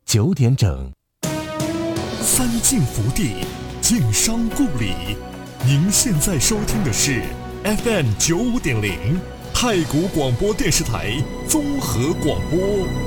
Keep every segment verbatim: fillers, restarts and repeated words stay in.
九点整。 三晋福地，晋商故里。您现在收听的是 F M 九五点零太谷广播电视台综合广播。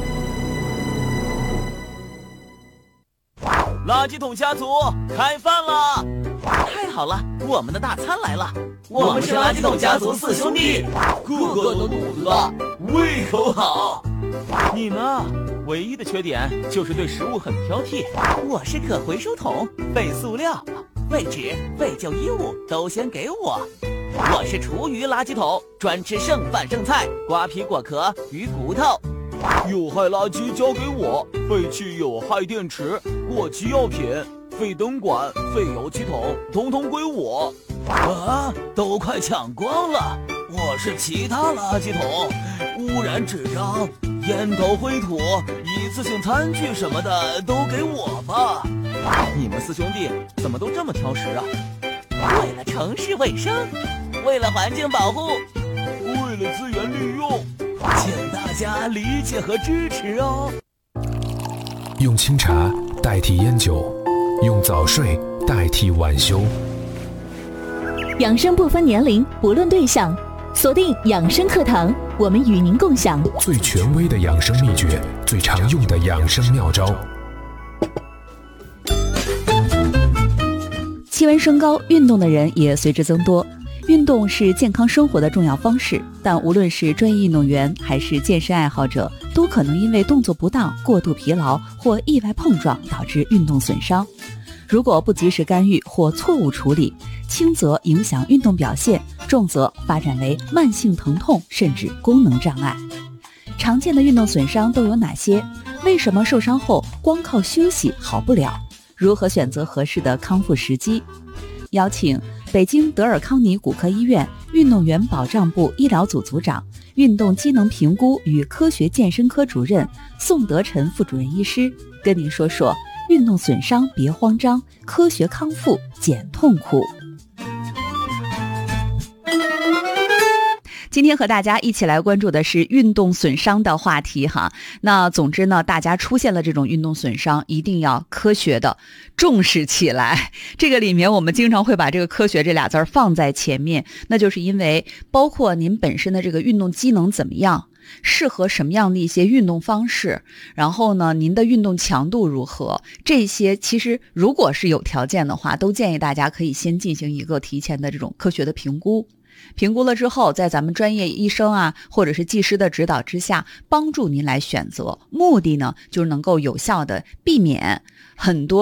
垃圾桶家族开饭了！太好了，我们的大餐来了！我们是垃圾桶家族四兄弟，个个都肚子大，胃口好。你呢？唯一的缺点就是对食物很挑剔。我是可回收桶，废塑料、废纸、废旧衣物都先给我。我是厨余垃圾桶，专吃剩饭剩菜、瓜皮果壳、鱼骨头。有害垃圾交给我，废弃有害电池、过期药品、废灯管、废油漆桶，统统归我。啊，都快抢光了！我是其他垃圾桶，污染纸张、烟头灰土、一次性餐具什么的都给我吧。你们四兄弟怎么都这么挑食啊？为了城市卫生，为了环境保护，为了资源利用，请大家理解和支持哦。 用清茶代替烟酒，用早睡代替晚休。 养生不分年龄，不论对象，锁定养生课堂，我们与您共享最权威的养生秘诀，最常用的养生妙招。 气温升高，运动的人也随之增多。运动是健康生活的重要方式，但无论是专业运动员还是健身爱好者，都可能因为动作不当、过度疲劳或意外碰撞导致运动损伤。如果不及时干预或错误处理，轻则影响运动表现，重则发展为慢性疼痛甚至功能障碍。常见的运动损伤都有哪些？为什么受伤后光靠休息好不了？如何选择合适的康复时机？邀请北京德尔康尼骨科医院运动员保障部医疗组组长、运动机能评估与科学健身科主任宋德臣副主任医师，跟您说说运动损伤别慌张，科学康复减痛苦。今天和大家一起来关注的是运动损伤的话题哈。那总之呢，大家出现了这种运动损伤，一定要科学的重视起来。这个里面我们经常会把这个科学这俩字儿放在前面，那就是因为包括您本身的这个运动机能怎么样，适合什么样的一些运动方式，然后呢，您的运动强度如何，这些其实如果是有条件的话，都建议大家可以先进行一个提前的这种科学的评估。评估了之后，在咱们专业医生啊，或者是技师的指导之下，帮助您来选择。目的呢，就是能够有效的避免很多